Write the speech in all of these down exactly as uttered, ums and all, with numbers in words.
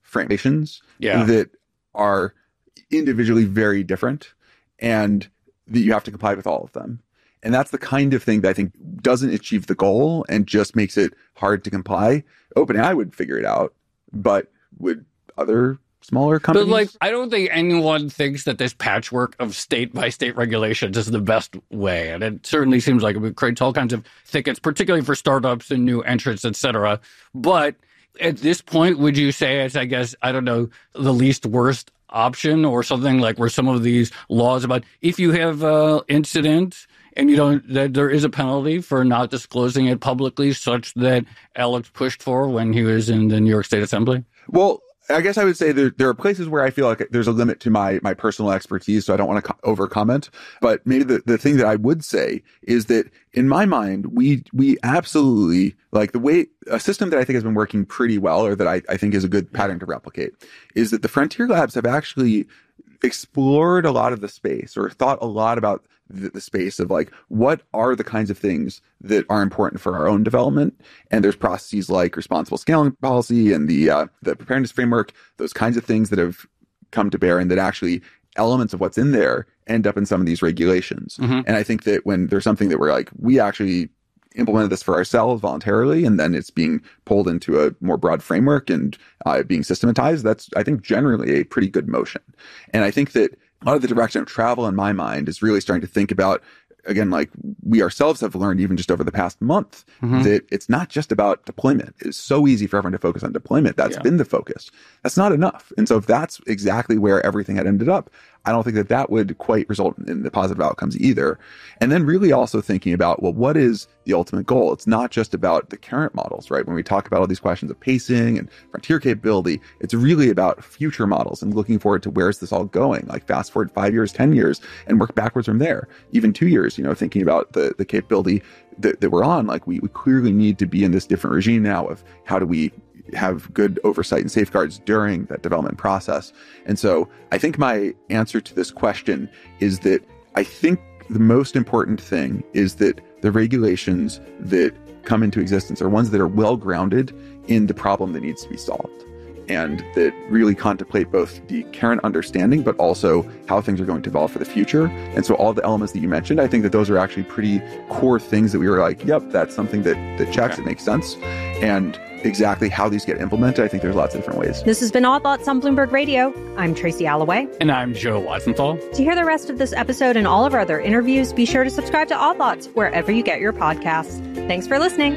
frames yeah. that are individually very different, and that you have to comply with all of them. And that's the kind of thing that I think doesn't achieve the goal and just makes it hard to comply. OpenAI would figure it out, but would other smaller companies? But, like, I don't think anyone thinks that this patchwork of state-by-state regulations is the best way. And it certainly seems like it creates all kinds of thickets, particularly for startups and new entrants, et cetera. But at this point, would you say it's, I guess, I don't know, the least worst option, or something like where some of these laws about if you have an incident and you don't, that there is a penalty for not disclosing it publicly, such that Alex pushed for when he was in the New York State Assembly? Well, I guess I would say there, there are places where I feel like there's a limit to my, my personal expertise, so I don't want to co- over comment. But maybe the, the thing that I would say is that in my mind, we, we absolutely, like the way, a system that I think has been working pretty well, or that I, I think is a good pattern to replicate, is that the Frontier Labs have actually explored a lot of the space, or thought a lot about the, the space of like, what are the kinds of things that are important for our own development? And there's processes like responsible scaling policy and the, uh, the preparedness framework, those kinds of things that have come to bear, and that actually elements of what's in there end up in some of these regulations. Mm-hmm. And I think that when there's something that we're like, we actually implemented this for ourselves voluntarily, and then it's being pulled into a more broad framework and uh, being systematized, that's, I think, generally a pretty good motion. And I think that a lot of the direction of travel in my mind is really starting to think about, again, like we ourselves have learned even just over the past month, mm-hmm. that it's not just about deployment. It's so easy for everyone to focus on deployment. That's yeah. been the focus. That's not enough. And so if that's exactly where everything had ended up, I don't think that that would quite result in the positive outcomes either. And then really also thinking about, well, what is the ultimate goal? It's not just about the current models, right? When we talk about all these questions of pacing and frontier capability, it's really about future models and looking forward to where's this all going? Like fast forward five years, ten years, and work backwards from there. Even two years, you know, thinking about the, the capability that, that we're on, like we, we clearly need to be in this different regime now of how do we have good oversight and safeguards during that development process. And so I think my answer to this question is that I think the most important thing is that the regulations that come into existence are ones that are well grounded in the problem that needs to be solved, and that really contemplate both the current understanding, but also how things are going to evolve for the future. And so all the elements that you mentioned, I think that those are actually pretty core things that we were like, yep, that's something that, that checks, okay. It makes sense. And exactly how these get implemented, I think there's lots of different ways. This has been Odd Lots on Bloomberg Radio. I'm Tracy Alloway. And I'm Joe Weisenthal. To hear the rest of this episode and all of our other interviews, be sure to subscribe to Odd Lots wherever you get your podcasts. Thanks for listening.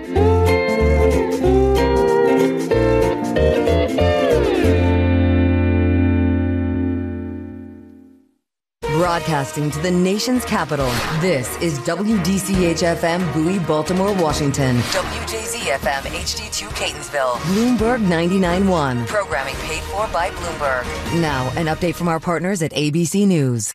Broadcasting to the nation's capital, this is W D C H F M Bowie, Baltimore, Washington. W J Z F M H D two Catonsville. Bloomberg ninety-nine point one. Programming paid for by Bloomberg. Now, an update from our partners at A B C News.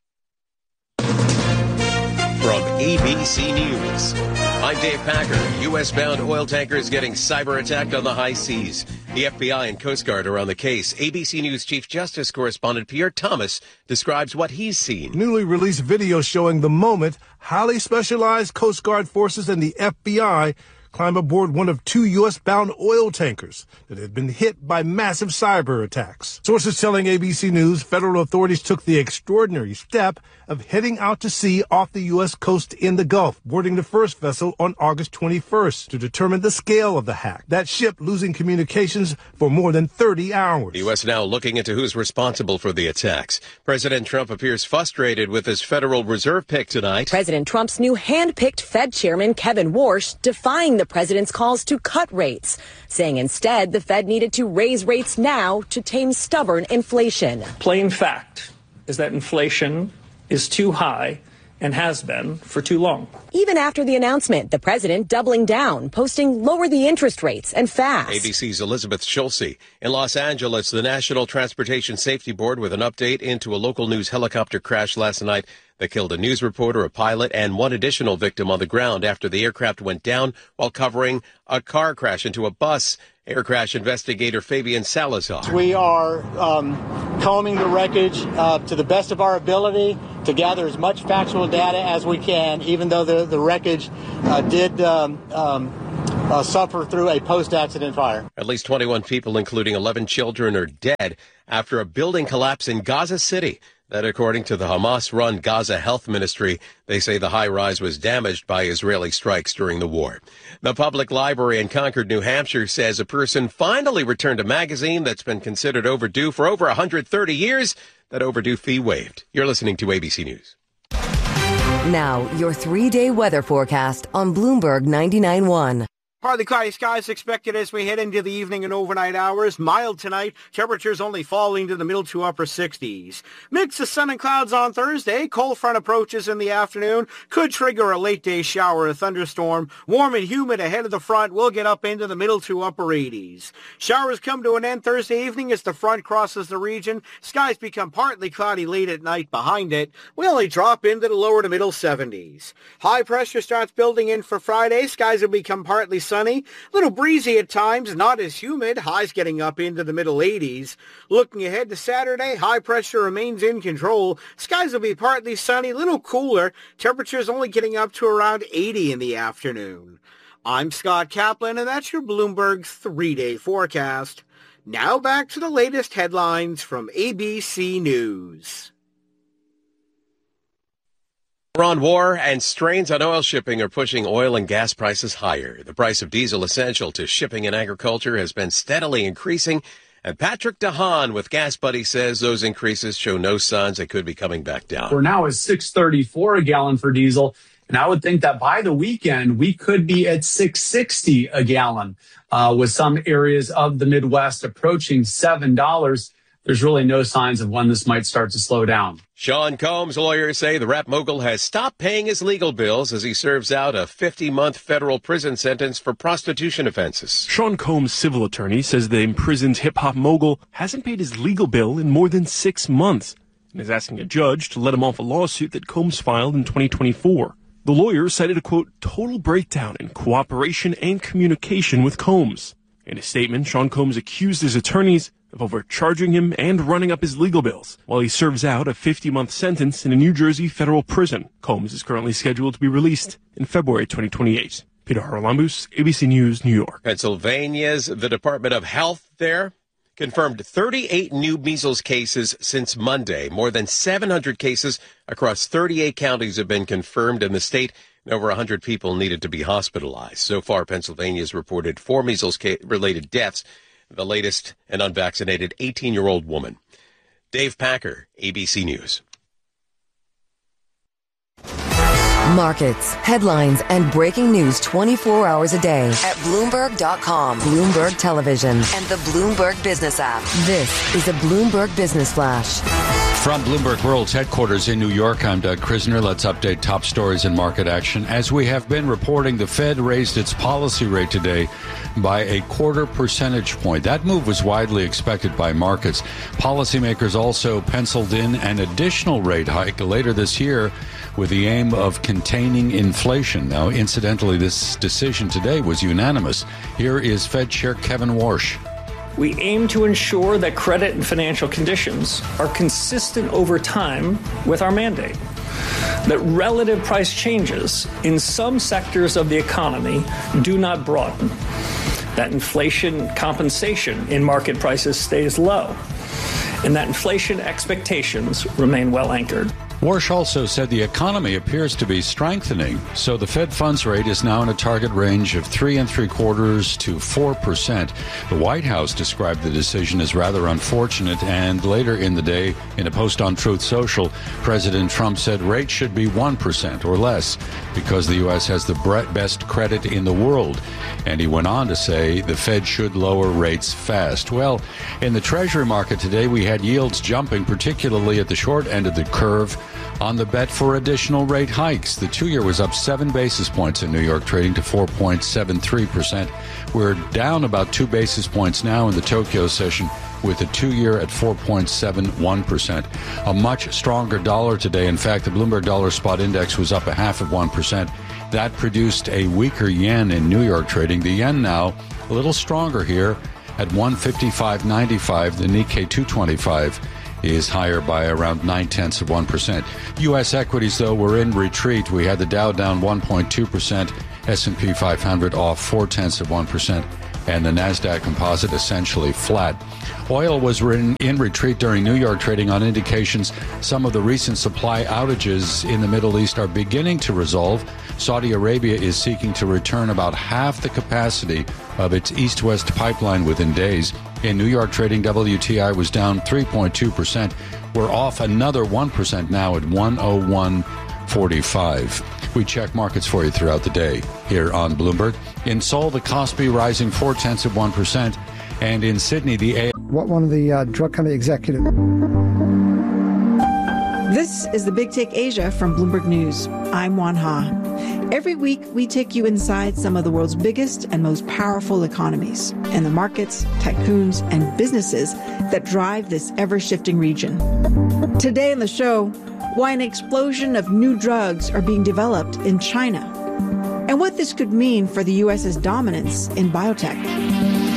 From A B C News, I'm Dave Packer. U S-bound oil tankers getting cyber-attacked on the high seas. The F B I and Coast Guard are on the case. A B C News Chief Justice correspondent Pierre Thomas describes what he's seen. Newly released video showing the moment highly specialized Coast Guard forces and the F B I climb aboard one of two U S-bound oil tankers that had been hit by massive cyber attacks. Sources telling A B C News federal authorities took the extraordinary step of heading out to sea off the U S coast in the Gulf, boarding the first vessel on August twenty-first to determine the scale of the hack. That ship losing communications for more than thirty hours. The U S now looking into who's responsible for the attacks. President Trump appears frustrated with his Federal Reserve pick tonight. President Trump's new hand-picked Fed chairman, Kevin Warsh, defying the president's calls to cut rates, saying instead the Fed needed to raise rates now to tame stubborn inflation. Plain fact is that inflation is too high and has been for too long. Even after the announcement, the president doubling down, posting lower the interest rates and fast. A B C's Elizabeth Schulze. In Los Angeles, the National Transportation Safety Board with an update into a local news helicopter crash last night that killed a news reporter, a pilot, and one additional victim on the ground after the aircraft went down while covering a car crash into a bus. Air crash investigator Fabian Salazar. We are um, combing the wreckage uh, to the best of our ability to gather as much factual data as we can, even though the, the wreckage uh, did um, um, uh, suffer through a post-accident fire. At least twenty-one people, including eleven children, are dead after a building collapse in Gaza City. That, according to the Hamas-run Gaza Health Ministry, they say the high-rise was damaged by Israeli strikes during the war. The public library in Concord, New Hampshire, says a person finally returned a magazine that's been considered overdue for over one hundred thirty years. That overdue fee waived. You're listening to A B C News. Now, your three-day weather forecast on Bloomberg ninety-nine point one. Partly cloudy skies expected as we head into the evening and overnight hours. Mild tonight. Temperatures only falling to the middle to upper sixties. Mix of sun and clouds on Thursday. Cold front approaches in the afternoon. Could trigger a late day shower or thunderstorm. Warm and humid ahead of the front. Will get up into the middle to upper eighties. Showers come to an end Thursday evening as the front crosses the region. Skies become partly cloudy late at night behind it. We only drop into the lower to middle seventies. High pressure starts building in for Friday. Skies will become partly sunny. A little breezy at times, not as humid. Highs getting up into the middle eighties. Looking ahead to Saturday, high pressure remains in control. Skies will be partly sunny, a little cooler. Temperatures only getting up to around eighty in the afternoon. I'm Scott Kaplan, and that's your Bloomberg three-day forecast. Now back to the latest headlines from A B C News. Iran war and strains on oil shipping are pushing oil and gas prices higher. The price of diesel essential to shipping and agriculture has been steadily increasing. And Patrick DeHaan with Gas Buddy says those increases show no signs they could be coming back down. We're now at six thirty-four a gallon for diesel. And I would think that by the weekend, we could be at six sixty a gallon, uh, with some areas of the Midwest approaching seven dollars. There's really no signs of when this might start to slow down. Sean Combs' lawyers say the rap mogul has stopped paying his legal bills as he serves out a fifty-month federal prison sentence for prostitution offenses. Sean Combs' civil attorney says the imprisoned hip-hop mogul hasn't paid his legal bill in more than six months and is asking a judge to let him off a lawsuit that Combs filed in twenty twenty-four. The lawyer cited a, quote, total breakdown in cooperation and communication with Combs. In a statement, Sean Combs accused his attorneys of overcharging him and running up his legal bills while he serves out a fifty-month sentence in a New Jersey federal prison. Combs is currently scheduled to be released in February twenty twenty-eight. Peter Haralambous, A B C News, New York. Pennsylvania's the Department of Health there confirmed thirty-eight new measles cases since Monday. More than seven hundred cases across thirty-eight counties have been confirmed in the state. And over one hundred people needed to be hospitalized. So far, Pennsylvania has reported four measles-related deaths. The latest, an unvaccinated eighteen-year-old woman. Dave Packer, A B C News. Markets, headlines, and breaking news twenty-four hours a day at Bloomberg dot com, Bloomberg Television, and the Bloomberg Business app. This is a Bloomberg Business Flash. From Bloomberg World's headquarters in New York, I'm Doug Krisner. Let's update top stories in market action. As we have been reporting, the Fed raised its policy rate today by a quarter percentage point. That move was widely expected by markets. Policymakers also penciled in an additional rate hike later this year with the aim of containing inflation. Now, incidentally, this decision today was unanimous. Here is Fed Chair Kevin Warsh. We aim to ensure that credit and financial conditions are consistent over time with our mandate, that relative price changes in some sectors of the economy do not broaden, that inflation compensation in market prices stays low, and that inflation expectations remain well anchored. Warsh also said the economy appears to be strengthening, so the Fed funds rate is now in a target range of three and three quarters to four percent. The White House described the decision as rather unfortunate, and later in the day, in a post on Truth Social, President Trump said rates should be one percent or less because the U S has the best credit in the world. And he went on to say the Fed should lower rates fast. Well, in the Treasury market today, we had yields jumping, particularly at the short end of the curve, on the bet for additional rate hikes. The two-year was up seven basis points in New York, trading to four point seven three percent. We're down about two basis points now in the Tokyo session, with the two-year at four point seven one percent. A much stronger dollar today. In fact, the Bloomberg Dollar Spot Index was up a half of one percent. That produced a weaker yen in New York trading. The yen now a little stronger here at one fifty-five ninety-five. The Nikkei two twenty-five is higher by around nine-tenths of one percent. U S equities, though, were in retreat. We had the Dow down one point two percent, S and P five hundred off four-tenths of one percent, and the NASDAQ composite essentially flat. Oil was in, in retreat during New York trading on indications some of the recent supply outages in the Middle East are beginning to resolve. Saudi Arabia is seeking to return about half the capacity of its east-west pipeline within days. In New York trading, W T I was down three point two percent. We're off another one percent now at one oh one forty-five. We check markets for you throughout the day here on Bloomberg. In Seoul, the Kospi rising four-tenths of one percent. And in Sydney, the A... What one of the uh, drug company executives... This is the Big Take Asia from Bloomberg News. I'm Wan Ha. Every week, we take you inside some of the world's biggest and most powerful economies and the markets, tycoons, and businesses that drive this ever-shifting region. Today on the show, why an explosion of new drugs are being developed in China and what this could mean for the U S's dominance in biotech.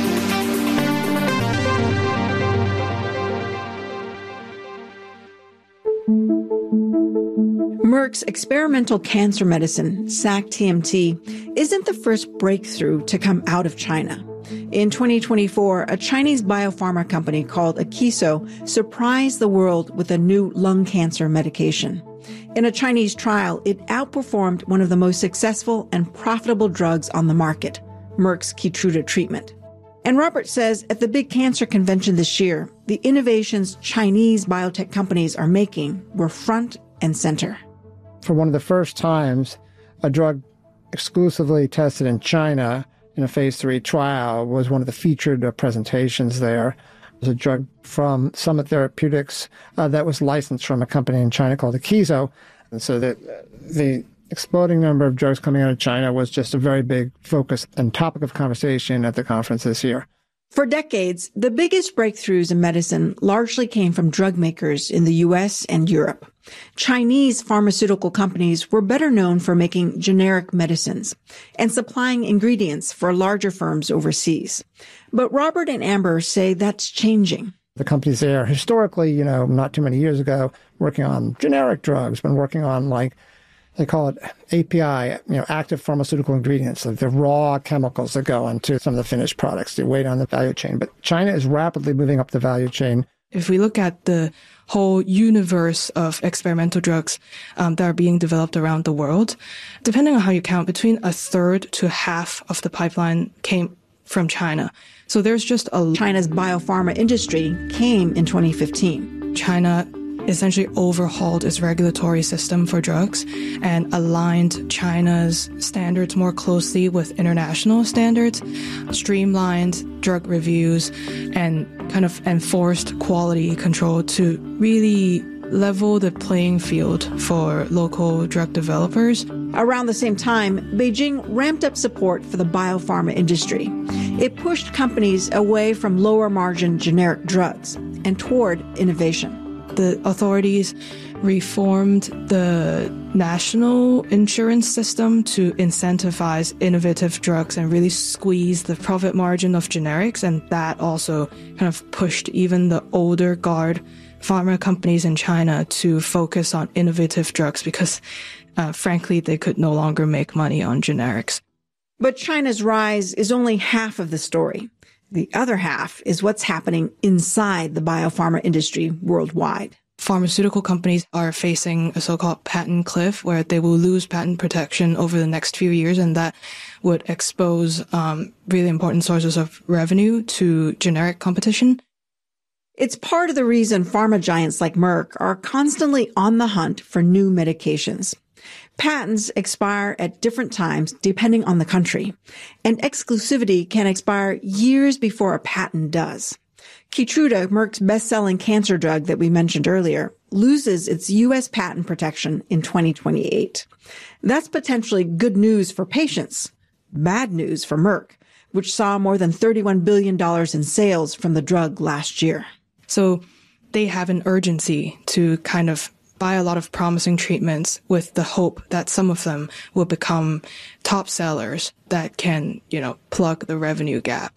Merck's experimental cancer medicine, sac T M T, isn't the first breakthrough to come out of China. In twenty twenty-four, a Chinese biopharma company called Akeso surprised the world with a new lung cancer medication. In a Chinese trial, it outperformed one of the most successful and profitable drugs on the market, Merck's Keytruda treatment. And Robert says at the big cancer convention this year, the innovations Chinese biotech companies are making were front and center. For one of the first times, a drug exclusively tested in China in a phase three trial was one of the featured uh, presentations there. It was a drug from Summit Therapeutics uh, that was licensed from a company in China called Akeso. And so the, the exploding number of drugs coming out of China was just a very big focus and topic of conversation at the conference this year. For decades, the biggest breakthroughs in medicine largely came from drug makers in the U S and Europe. Chinese pharmaceutical companies were better known for making generic medicines and supplying ingredients for larger firms overseas. But Robert and Amber say that's changing. The companies there historically, you know, not too many years ago, working on generic drugs, been working on like they call it A P I, you know, active pharmaceutical ingredients, like the raw chemicals that go into some of the finished products, the way down the value chain. But China is rapidly moving up the value chain. If we look at the whole universe of experimental drugs um, that are being developed around the world, depending on how you count, between a third to half of the pipeline came from China. So there's just a... China's biopharma industry came in twenty fifteen. China essentially overhauled its regulatory system for drugs and aligned China's standards more closely with international standards, streamlined drug reviews, and kind of enforced quality control to really level the playing field for local drug developers. Around the same time, Beijing ramped up support for the biopharma industry. It pushed companies away from lower margin generic drugs and toward innovation. The authorities reformed the national insurance system to incentivize innovative drugs and really squeeze the profit margin of generics. And that also kind of pushed even the older guard pharma companies in China to focus on innovative drugs because, uh, frankly, they could no longer make money on generics. But China's rise is only half of the story. The other half is what's happening inside the biopharma industry worldwide. Pharmaceutical companies are facing a so-called patent cliff where they will lose patent protection over the next few years, and that would expose um, really important sources of revenue to generic competition. It's part of the reason pharma giants like Merck are constantly on the hunt for new medications. Patents expire at different times depending on the country, and exclusivity can expire years before a patent does. Keytruda, Merck's best-selling cancer drug that we mentioned earlier, loses its U S patent protection in twenty twenty-eight. That's potentially good news for patients, bad news for Merck, which saw more than thirty-one billion dollars in sales from the drug last year. So they have an urgency to kind of buy a lot of promising treatments with the hope that some of them will become top sellers that can, you know, plug the revenue gap.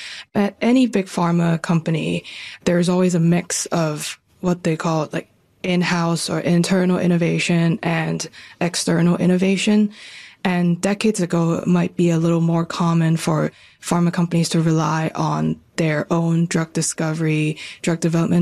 At any big pharma company, there's always a mix of what they call like in-house or internal innovation and external innovation. And decades ago, it might be a little more common for pharma companies to rely on their own drug discovery, drug development